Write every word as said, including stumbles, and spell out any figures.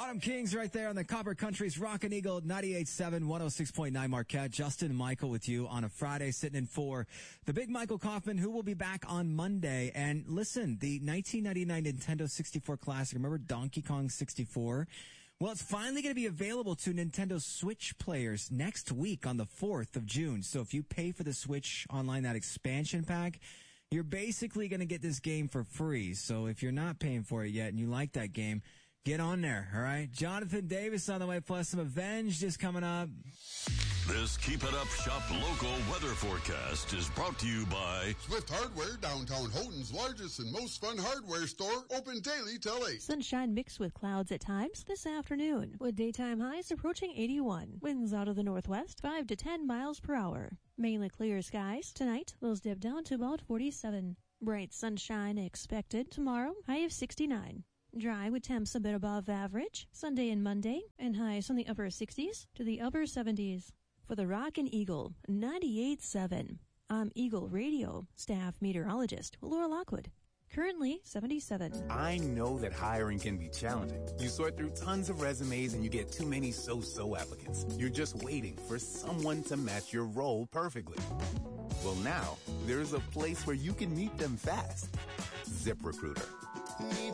Autumn Kings right there on the Copper Country's Rockin' Eagle ninety-eight point seven, one oh six point nine Marquette. Justin Michael with you on a Friday, sitting in for the big Michael Kaufman, who will be back on Monday. And listen, the nineteen ninety-nine Nintendo sixty-four Classic, remember Donkey Kong sixty-four? Well, it's finally going to be available to Nintendo Switch players next week on the fourth of June. So if you pay for the Switch Online, that expansion pack, you're basically going to get this game for free. So if you're not paying for it yet and you like that game, get on there, all right? Jonathan Davis on the way, plus some Avenged just coming up. This Keep It Up Shop local weather forecast is brought to you by Swift Hardware, downtown Houghton's largest and most fun hardware store, open daily till eight. Sunshine mixed with clouds at times this afternoon, with daytime highs approaching eighty-one. Winds out of the northwest, five to ten miles per hour. Mainly clear skies. Tonight, lows dip down to about forty-seven. Bright sunshine expected tomorrow, high of sixty-nine. Dry with temps a bit above average Sunday and Monday, and highs from the upper sixties to the upper seventies. For the Rockin' Eagle ninety-eight point seven, I'm Eagle Radio staff meteorologist Laura Lockwood. Currently seventy-seven. I know that hiring can be challenging. You sort through tons of resumes and you get too many so-so applicants. You're just waiting for someone to match your role perfectly. Well, now there's a place where you can meet them fast. ZipRecruiter.